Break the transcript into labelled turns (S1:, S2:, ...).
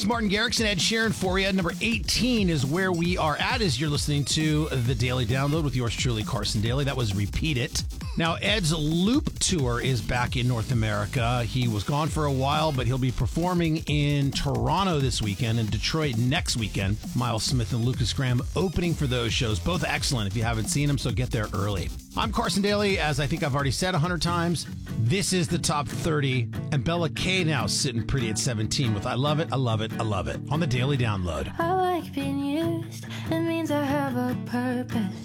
S1: It's Martin Garrix and Ed Sheeran for you. Number 18 is where we are at as you're listening to the Daily Download with yours truly, Carson Daly. That was Repeat It. Now, Ed's Loop Tour is back in North America. He was gone for a while, but he'll be performing in Toronto this weekend and Detroit next weekend. Miles Smith and Lucas Graham opening for those shows. Both excellent if you haven't seen them, so get there early. I'm Carson Daly. As I think I've already said 100 times, this is the top 30, and Bella K now sitting pretty at 17 with I Love It, I Love It, I Love It on the Daily Download.
S2: I like being used. It means I have a purpose.